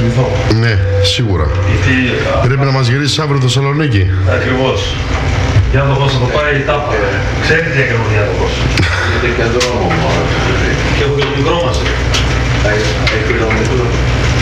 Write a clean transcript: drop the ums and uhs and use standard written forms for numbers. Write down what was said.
κοιμηθώ. Ναι, σίγουρα. Γιατί, πρέπει να μας γυρίσεις αύριο το Θεσσαλονίκη. Ακριβώς. Διάδοχος θα το πάει η τάπα. Ξέρετε τι έκανε ο διάδοχος. Γιατί και δρόμο μόνο. Και έχω και το μικρό μας.